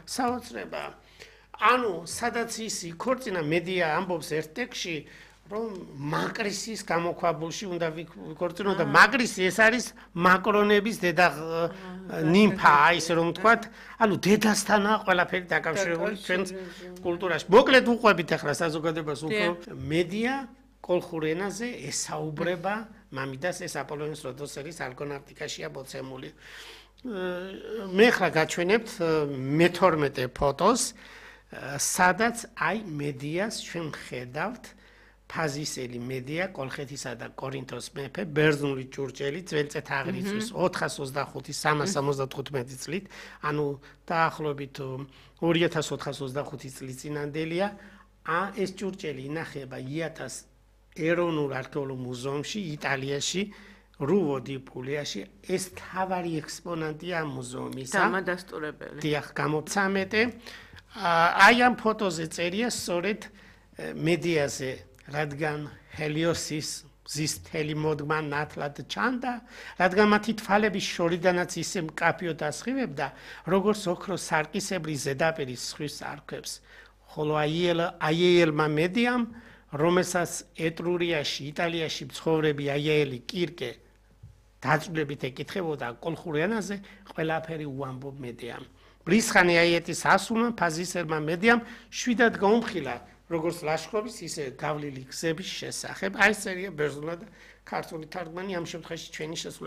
საოცრება. ანუ სადაც ის იქორწინა მედია ამბობს ერთ ტექსტში რომ მაკრისის გამოქვაბულში უნდა ვიქორწინო და მაკრისი ეს არის მაკრონების დედა ნიმფა, ისე რომ ვთქვათ, ანუ დედასთანაა ყველაფერი დაკავშირებული ჩვენს კულტურაში. მოკლედ უყვებით ახლა საზოგადოებას უფრო მედია კოლხურ ენაზე ესაუბრება მამიდას, ეს აპოლონეს როდოსელის არგონავტიკაშია მოცემული. მე ხლა გაჩვენებთ მე-12 ფოტოს, სადაც აი მედიას ჩვენ ხედავთ ფაზისელი მედია კოლხეთისა და კორინთოს მეფე ბერძნული ჭურჭელი ძველწეთ აღრიცხვის 425-375 წლით, ანუ დაახლოებით 2425 წლის წინანდელია. ეს ჭურჭელი ინახება იატას ეროვნულ არქეოლოგიურ მუზეუმში იტალიაში, რუვო დი პულიაში. ეს თავარი ექსპონატია ამ მუზეუმისა. დამადასტურებელი. დიახ, გამოცამეტე. აი ამ ფოტოზე წერია სწორედ მედიაზე, რადგან ჰელიოსის მზის მთელი მოდგმა ნათლად ჩანდა, რადგან მათი თვალების შორიდანაც ისე მკაფიოდ ასხივებდა, როგორც ოქროს სარკისებრი ზედაპირის სხვის არქვებს. ხოლო აიელმა მედიამ, რომელსაც ეტრურიაში, იტალიაში მცხოვრები აიელი კირკე დაწვრილებით ეკითხებოდა კოლხურ ენაზე, ყველაფერი უამბობ მედიამ. ბრისხანი აიეტის ასულმა ფაზისელმა მედიამ შვიდად გაუმხილა როგორც ლაშქრობის, ისე გავლილი გზების შესახებ. აი წერია ბერძნულად და ქართული თარგმანი ამ შემთხვევაში ჩვენი შესრულება